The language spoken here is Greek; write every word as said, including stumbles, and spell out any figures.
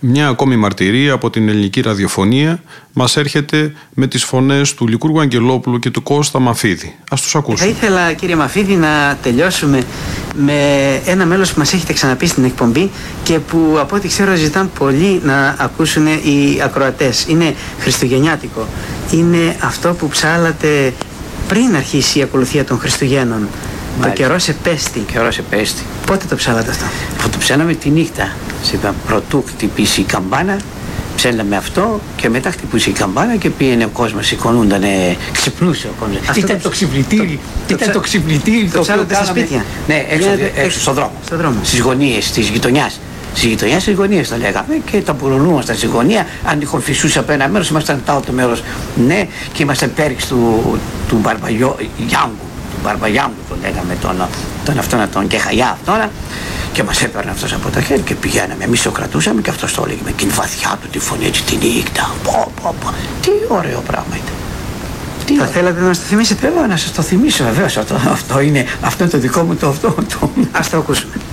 Μια ακόμη μαρτυρία από την ελληνική ραδιοφωνία μας έρχεται με τις φωνές του Λικούργου Αγγελόπουλου και του Κώστα Μαφίδη. Ας τους ακούσουμε. Θα ήθελα, κύριε Μαφίδη, να τελειώσουμε με ένα μέλος που μας έχετε ξαναπεί στην εκπομπή και που από ό,τι ξέρω ζητάνε πολύ να ακούσουν οι ακροατές. Είναι χριστουγεννιάτικο. Είναι αυτό που ψάλατε πριν αρχίσει η ακολουθία των Χριστουγέννων. Μάλιστα. Το καιρό σε πέστη. Καιρό σε πέστη. Πότε το ψάλατε αυτό? Αυτό το ψάλαμε τη νύχτα. Σε είπα, πρωτού χτυπήσει η καμπάνα, ψέλαμε αυτό και μετά χτυπούσε η καμπάνα και πήγαινε ο κόσμος, σηκωνούντανε, ξυπνούσε ο κόσμος. Αυτό ήταν το, το ξυπνητήρι, το, ήταν το, το ξυπνητήρι. Το, το ψάλατε στα σπίτια? Ναι, έξω, έξω, έξω στον δρόμο. Στο δρόμο. Στις γωνίες της γειτονιάς. Στις γειτονιές, στις γωνίες το λέγαμε και τα πουρωνούμασταν στη γωνία. Αν τυχόν φυσούσε από ένα μέρος, ήμασταν το άλλο μέρος. Ναι, και ήμασταν πέριξ του, του Μπαρμπαγιάγκου. Μπαρμπαγιάγκου το λέγαμε, τον, τον αυτόν, τον Κεχαγιά αυτόν. Και μας έπαιρνε αυτός από το χέρι και πηγαίναμε. Εμείς το κρατούσαμε και αυτός το έλεγε με την βαθιά του τη φωνή έτσι τη νύχτα. Πω, πω, πω. Τι ωραίο πράγμα ήταν. Τι θα θέλατε να μας το θυμίσετε? Βέβαια να σας το θυμίσω, βεβαίως. Αυτό, αυτό, είναι, αυτό είναι το δικό μου το αυτό. Το... Ας το ακούσουμε.